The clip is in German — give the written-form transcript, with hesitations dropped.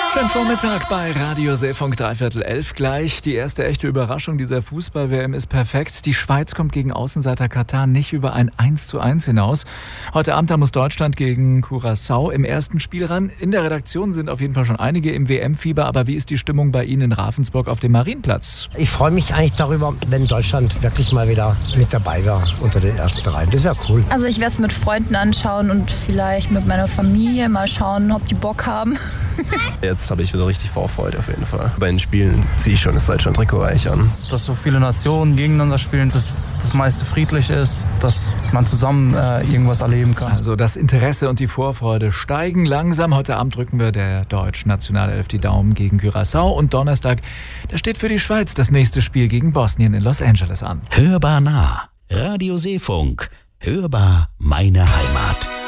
Schönen Vormittag bei Radio Seefunk 11:15 gleich. Die erste echte Überraschung dieser Fußball-WM ist perfekt. Die Schweiz kommt gegen Außenseiter Katar nicht über ein 1:1 hinaus. Heute Abend muss Deutschland gegen Curaçao im ersten Spiel ran. In der Redaktion sind auf jeden Fall schon einige im WM-Fieber. Aber wie ist die Stimmung bei Ihnen in Ravensburg auf dem Marienplatz? Ich freue mich eigentlich darüber, wenn Deutschland wirklich mal wieder mit dabei wäre unter den ersten Reihen. Das wäre cool. Also ich werde es mit Freunden anschauen und vielleicht mit meiner Familie mal schauen, ob die Bock haben. Jetzt habe ich wieder richtig Vorfreude auf jeden Fall. Bei den Spielen ziehe ich schon das Deutschland-Trikot eigentlich an. Dass so viele Nationen gegeneinander spielen, dass das meiste friedlich ist, dass man zusammen irgendwas erleben kann. Also das Interesse und die Vorfreude steigen langsam. Heute Abend drücken wir der deutschen Nationalelf die Daumen gegen Curaçao. Und Donnerstag, da steht für die Schweiz das nächste Spiel gegen Bosnien in Los Angeles an. Hörbar nah. Radio Seefunk. Hörbar meine Heimat.